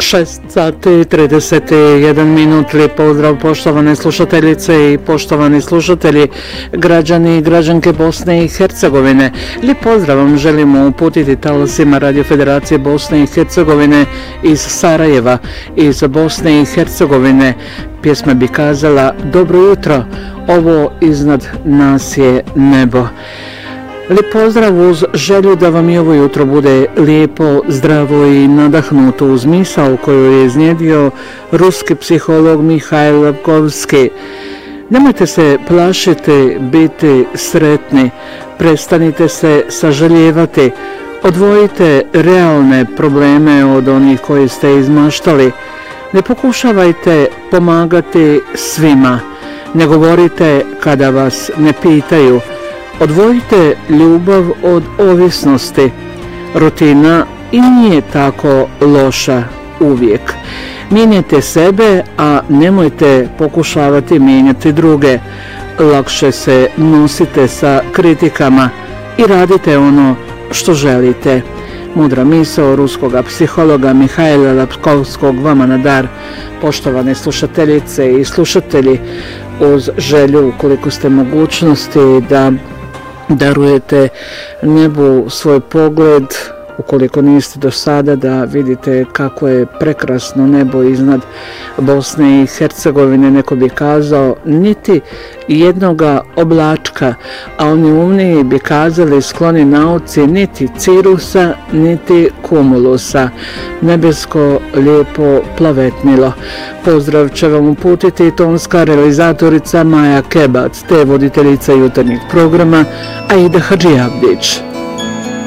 6:31. Lijep pozdrav poštovane slušateljice i poštovani slušatelji, građani i građanke Bosne i Hercegovine. Lijep pozdrav vam želimo uputiti talasima Radio Federacije Bosne i Hercegovine iz Sarajeva, iz Bosne i Hercegovine. Pjesma bi kazala: dobro jutro, ovo iznad nas je nebo. Lijep pozdrav uz želju da vam i ovo jutro bude lijepo, zdravo i nadahnuto uz misao koju je iznjedio ruski psiholog Mihail Lapkovski. Nemojte se plašiti biti sretni, prestanite se sažaljevati, odvojite realne probleme od onih koje ste izmaštali. Ne pokušavajte pomagati svima, ne govorite kada vas ne pitaju. Odvojite ljubav od ovisnosti. Rutina i nije tako loša uvijek. Mijenjajte sebe, a nemojte pokušavati mijenjati druge. Lakše se nosite sa kritikama i radite ono što želite. Mudra misao ruskoga psihologa Mihaila Lapkovskog vama na dar, poštovane slušateljice i slušatelji, uz želju, ukoliko ste mogućnosti, da darujete nebu svoj pogled, ukoliko niste do sada, da vidite kako je prekrasno nebo iznad Bosne i Hercegovine. Neko bi kazao niti jednoga oblačka, a oni umniji bi kazali skloni nauci niti cirusa, niti kumulusa. Nebesko lijepo plavetnilo. Pozdrav će vam uputiti tonska realizatorica Maja Kebac, te voditeljica jutarnjeg programa Aida Hadžijavdić.